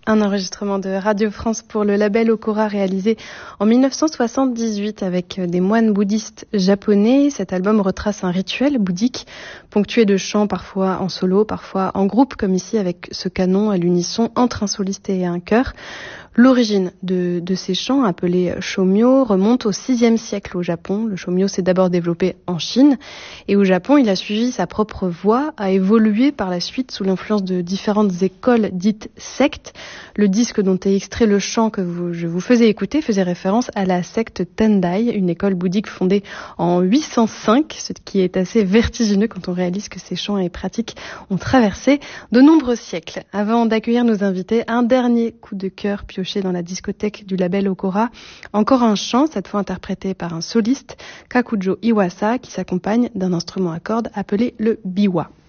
Un enregistrement de Radio France pour le label Okora réalisé en 1978 avec des moines bouddhistes japonais. Cet album retrace un rituel bouddhique ponctué de chants parfois en solo, parfois en groupe, comme ici avec ce canon à l'unisson entre un soliste et un chœur. L'origine de ces chants, appelés shomyo, remonte au VIe siècle au Japon. Le shomyo s'est d'abord développé en Chine et au Japon, il a suivi sa propre voie, a évolué par la suite sous l'influence de différentes écoles dites sectes. Le disque dont est extrait le chant que je vous faisais écouter faisait référence à la secte Tendai, une école bouddhique fondée en 805, ce qui est assez vertigineux quand on réalise que ces chants et pratiques ont traversé de nombreux siècles. Avant d'accueillir nos invités, un dernier coup de cœur pioché dans la discothèque du label Okora. Encore un chant, cette fois interprété par un soliste, Kakujo Iwasa, qui s'accompagne d'un instrument à cordes appelé le biwa.